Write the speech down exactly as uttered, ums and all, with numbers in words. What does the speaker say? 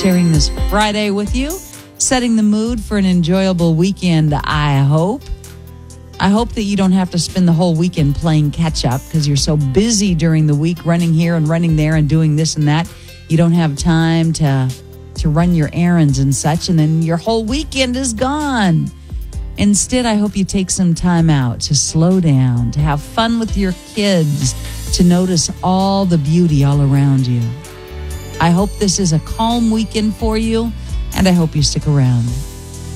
sharing this Friday with you, setting the mood for an enjoyable weekend, I hope. I hope that you don't have to spend the whole weekend playing catch up because you're so busy during the week running here and running there and doing this and that. You don't have time to, to run your errands and such, and then your whole weekend is gone. Instead, I hope you take some time out to slow down, to have fun with your kids, to notice all the beauty all around you. I hope this is a calm weekend for you, and I hope you stick around.